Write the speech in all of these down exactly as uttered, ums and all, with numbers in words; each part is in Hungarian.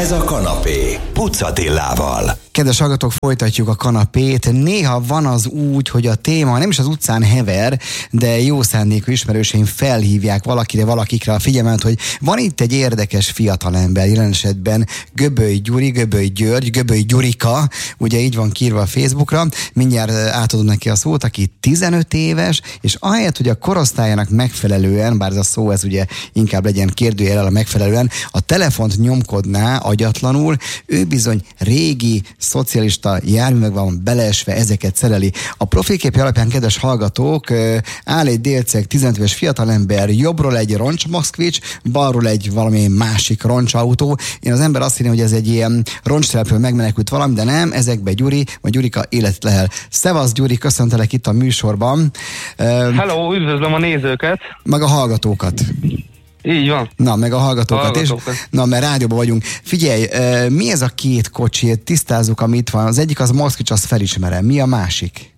Ez a kanapé Puc Attilával. Kedves hallgatók, folytatjuk a kanapét. Néha van az úgy, hogy a téma nem is az utcán hever, de jó szándékú ismerőseim felhívják valakire, valakikre a figyelmet, hogy van itt egy érdekes fiatalember, jelen esetben Göböly Gyuri, Göböly György, Göböly Gyurika, ugye így van kiírva a Facebookra, mindjárt átadom neki a szót, aki tizenöt éves, és ahelyett, hogy a korosztályának megfelelően, bár ez a szó, ez ugye inkább legyen kérdőjellel a megfelelően, a telefont nyomkodná agyatlanul, ő bizony régi szocialista járművekben van beleesve, ezeket szereli. A profilképje alapján, kedves hallgatók, áll egy délceg tizenöt éves fiatalember, jobbról egy roncs Moszkvics, balról egy valami másik roncsautó. Én az ember azt hinné, hogy ez egy ilyen roncstelepről megmenekült valami, de nem, ezekbe Gyuri, vagy Gyurika életet lehel. Szevasz Gyuri, köszöntelek itt a műsorban. Hello, üdvözlöm a nézőket. Meg a hallgatókat. Így van. Na, meg a hallgatókat, hallgatókat. is. Na, mert rádióban vagyunk. Figyelj, mi ez a két kocsi? Tisztázzuk, ami itt van. Az egyik az Moszkvics, azt felismerem. Mi a másik?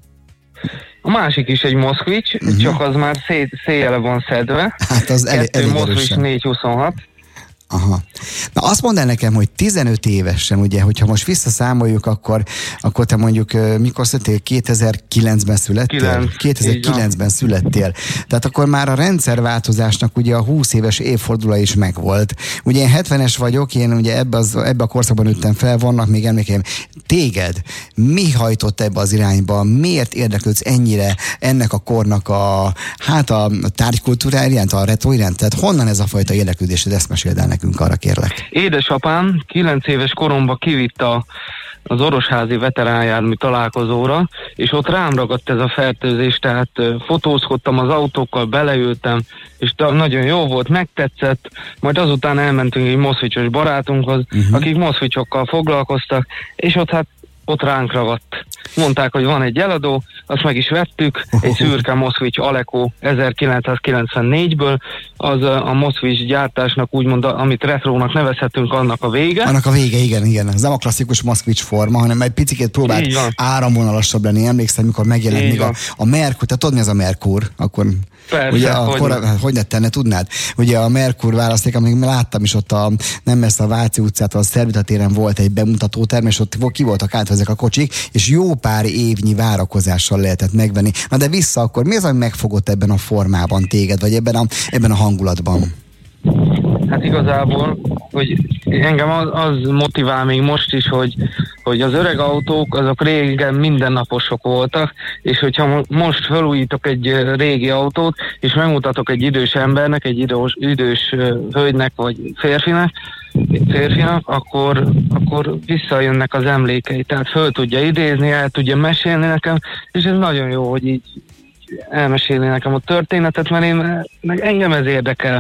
A másik is egy Moszkvics, uh-huh. csak az már szé- széjjel van szedve. Hát az elég, elég Moszkvics négyszázhuszonhat. Aha. Na azt mondd el nekem, hogy tizenöt évesen, ugye, hogyha most visszaszámoljuk, akkor, akkor te mondjuk mikor születtél? kétezer-kilencben születtél? kilenc kétezer-kilencben születtél. Tehát akkor már a rendszerváltozásnak ugye a húsz éves évfordulója is megvolt. Ugye én hetvenes vagyok, én ugye ebbe, az, ebbe a korszakban nőttem fel, vannak még emlékeim. Téged mi hajtott ebbe az irányba? Miért érdeklődsz ennyire ennek a kornak a, hát a tárgykultúrája iránt, a retro iránt? Tehát honnan ez a fajta érdeklődésed? Ezt meséld el nekünk, arra kérlek. Édesapám kilenc éves koromban kivitt a, az Orosházi veteránjármű találkozóra, és ott rám ragadt ez a fertőzés, tehát fotózkodtam az autókkal, beleültem, és nagyon jó volt, megtetszett, majd azután elmentünk egy moszkvicsos barátunkhoz, uh-huh. akik moszkvicsokkal foglalkoztak, és ott hát ott ránk ragadt. Mondták, hogy van egy eladó, azt meg is vettük, egy szürke Moszkvics Aleko ezerkilencszázkilencvennégyből, az a Moszkvics gyártásnak úgymond, amit retrónak nevezhetünk, annak a vége. Annak a vége, igen, igen. Ez nem a klasszikus Moszkvics forma, hanem egy picit próbált áramvonalasabb lenni. Emlékszem, mikor megjelent Így még a, a Merkur, te tudod, mi az a Merkur? Akkor persze, ugye, hogy... akkor, hogy ne tenne, tudnád? Ugye a Merkur választék, amíg láttam is ott a, nem messze a Váci utcától, a Szervita téren volt egy bemutatóterm, és ott ki voltak átva ezek a kocsik, és jó pár évnyi várakozással lehetett megvenni. Na de vissza akkor, mi az, ami megfogott ebben a formában téged, vagy ebben a, ebben a hangulatban? Hát igazából, hogy engem az, az motivál még most is, hogy, hogy az öreg autók, azok régen mindennaposok voltak, és hogyha most felújítok egy régi autót, és megmutatok egy idős embernek, egy idős, idős hölgynek, vagy férfinek, férfinak, akkor, akkor visszajönnek az emlékei, tehát föl tudja idézni, el tudja mesélni nekem, és ez nagyon jó, hogy így elmesélni nekem a történetet, mert én, meg engem ez érdekel.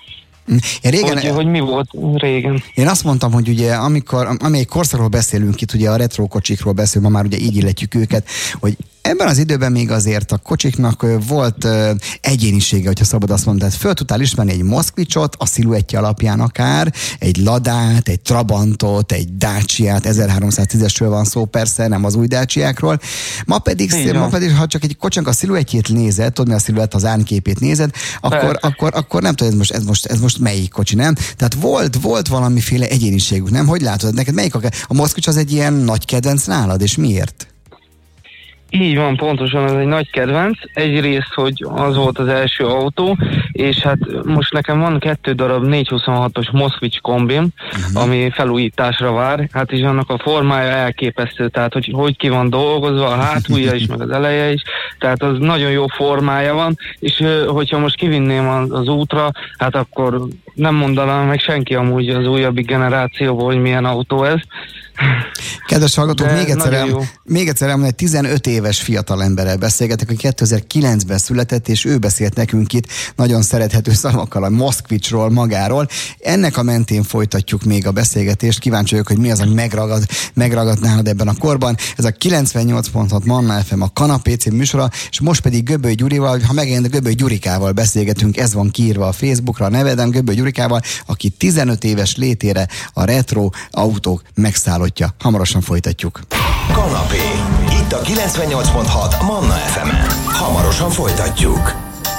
Én régen, hogy, hogy mi volt régen. Én azt mondtam, hogy ugye amikor, amelyik korszakról beszélünk itt, ugye a retro kocsikról beszélünk, ma már ugye így illetjük őket, hogy ebben az időben még azért a kocsiknak volt uh, egyénisége, hogyha szabad azt mondani. Tehát föl tudtál ismerni egy Moszkvicsot, a sziluettje alapján akár, egy Ladát, egy Trabantot, egy Daciát, ezerháromszáztízesről van szó persze, nem az új Daciákról. Ma pedig, szél, ma pedig ha csak egy kocsinak a sziluettjét nézed, tudod mi a sziluett, az árképét nézed, akkor, akkor, akkor nem tudod, ez most, ez, most, ez most melyik kocsi, nem? Tehát volt, volt valamiféle egyéniségük, nem? Hogy látod? Neked melyik a, a Moszkvics az egy ilyen nagy kedvenc nálad, és miért? Így van, pontosan, ez egy nagy kedvenc. Egyrészt, hogy az volt az első autó, és hát most nekem van kettő darab négyszázhuszonhatos Moszkvics kombim, uh-huh. ami felújításra vár, hát is annak a formája elképesztő, tehát hogy, hogy ki van dolgozva, a hátulja is, meg az eleje is, tehát az nagyon jó formája van, és hogyha most kivinném az, az útra, hát akkor nem mondanám meg senki amúgy az újabbi generációból, hogy milyen autó ez. Kedves hallgatók, még egyszer, el, még egyszer elmondom, egy tizenöt éves fiatal emberrel beszélgetek, hogy kétezer-kilencben született, és ő beszélt nekünk itt nagyon szerethető szavakkal a Moszkvicsról magáról. Ennek a mentén folytatjuk még a beszélgetést. Kíváncsi vagyok, hogy mi az, ami megragad, megragad nálad ebben a korban. Ez a kilencvennyolc pont hat Manna ef em a Kanapé című műsora, és most pedig Göböly Gyurival, ha megint Göböly Gyurikával beszélgetünk, ez van kiírva a Facebookra, a neveden Göböly Gyurikával, aki tizenöt éves létére a retro autók megszállottja. Hamarosan folytatjuk. Kanapé. Itt a kilencvennyolc pont hat Manna ef emen. Hamarosan folytatjuk.